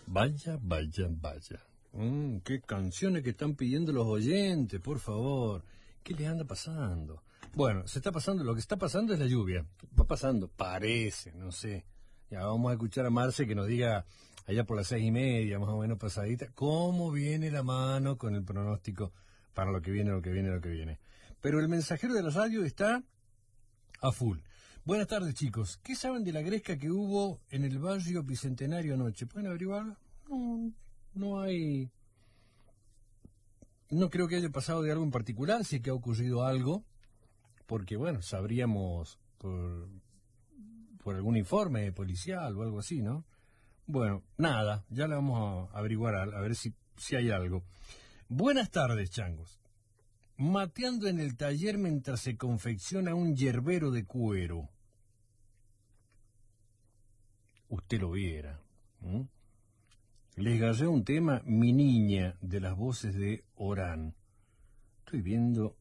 Vaya, vaya, vaya. Qué canciones que están pidiendo los oyentes, por favor. ¿Qué les anda pasando? Bueno, lo que está pasando es la lluvia. Va pasando, parece, no sé. Ya vamos a escuchar a Marce que nos diga, allá por las 6:30, más o menos pasadita, cómo viene la mano con el pronóstico para lo que viene, lo que viene, lo que viene. Pero el mensajero de la radio está a full. Buenas tardes, chicos. ¿Qué saben de la gresca que hubo en el barrio Bicentenario anoche? ¿Pueden averiguar? No hay... No creo que haya pasado de algo en particular, si es que ha ocurrido algo, porque, bueno, sabríamos por algún informe policial o algo así, ¿no? Bueno, nada, ya le vamos a averiguar a ver si hay algo. Buenas tardes, changos. Mateando en el taller mientras se confecciona un yerbero de cuero. Usted lo viera. Les agarré un tema, Mi Niña, de las voces de Orán. Estoy viendo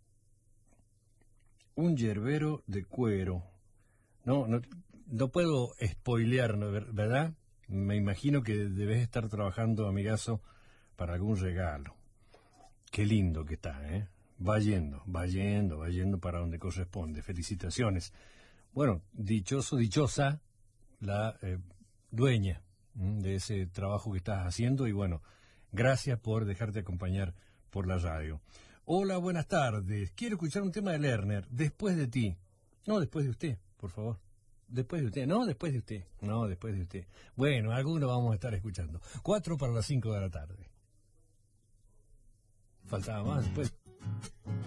un yerbero de cuero. No puedo spoilear, ¿no? ¿Verdad? Me imagino que debes estar trabajando, amigazo, para algún regalo. Qué lindo que está, ¿eh? Va yendo para donde corresponde. Felicitaciones. Bueno, dichosa la dueña de ese trabajo que estás haciendo y bueno, gracias por dejarte acompañar por la radio. Hola, buenas tardes. Quiero escuchar un tema de Lerner, Después de ti. No, después de usted, por favor. Después de usted, no, después de usted. No, después de usted. Bueno, alguno vamos a estar escuchando. 4 para las 5 de la tarde. Faltaba más después.